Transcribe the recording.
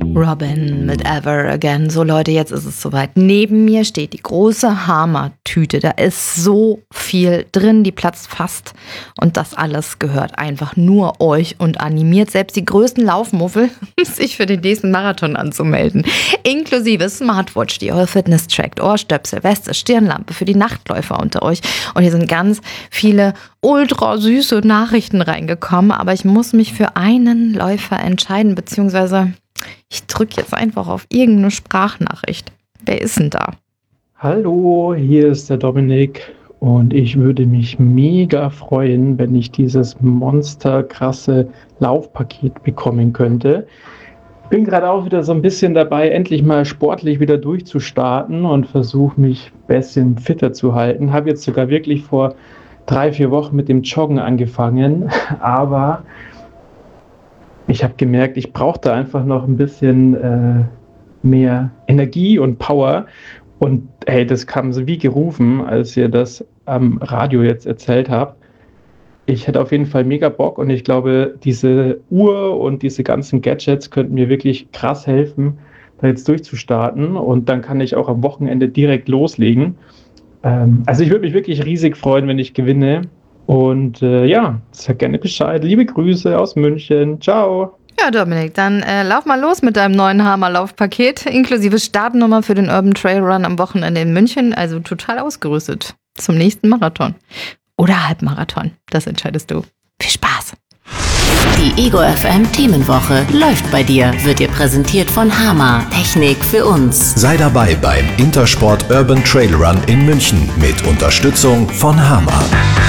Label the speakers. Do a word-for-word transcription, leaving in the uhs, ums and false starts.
Speaker 1: Robin mit Ever Again. So Leute, jetzt ist es soweit. Neben mir steht die große Hammer-Tüte. Da ist so viel drin, die platzt fast. Und das alles gehört einfach nur euch und animiert selbst die größten Laufmuffel, sich für den nächsten Marathon anzumelden. Inklusive Smartwatch, die eure Fitness trackt, Ohrstöpsel, Weste, Stirnlampe für die Nachtläufer unter euch. Und hier sind ganz viele ultra süße Nachrichten reingekommen. Aber ich muss mich für einen Läufer entscheiden, beziehungsweise ich drücke jetzt einfach auf irgendeine Sprachnachricht. Wer ist denn da?
Speaker 2: Hallo, hier ist der Dominik und ich würde mich mega freuen, wenn ich dieses monsterkrasse Laufpaket bekommen könnte. Ich bin gerade auch wieder so ein bisschen dabei, endlich mal sportlich wieder durchzustarten und versuche mich ein bisschen fitter zu halten. Habe jetzt sogar wirklich vor drei, vier Wochen mit dem Joggen angefangen, aber ich habe gemerkt, ich brauche da einfach noch ein bisschen äh, mehr Energie und Power. Und hey, das kam so wie gerufen, als ihr das am Radio jetzt erzählt habt. Ich hätte auf jeden Fall mega Bock und ich glaube, diese Uhr und diese ganzen Gadgets könnten mir wirklich krass helfen, da jetzt durchzustarten. Und dann kann ich auch am Wochenende direkt loslegen. Ähm, also ich würde mich wirklich riesig freuen, wenn ich gewinne. Und äh, ja, sag gerne Bescheid. Liebe Grüße aus München. Ciao.
Speaker 1: Ja, Dominik, dann äh, lauf mal los mit deinem neuen Hammerlaufpaket, inklusive Startnummer für den Urban Trail Run am Wochenende in München. Also total ausgerüstet zum nächsten Marathon. Oder Halbmarathon, das entscheidest du. Viel Spaß!
Speaker 3: Die Ego F M Themenwoche läuft bei dir, wird dir präsentiert von Hama, Technik für uns.
Speaker 4: Sei dabei beim Intersport Urban Trail Run in München mit Unterstützung von Hama.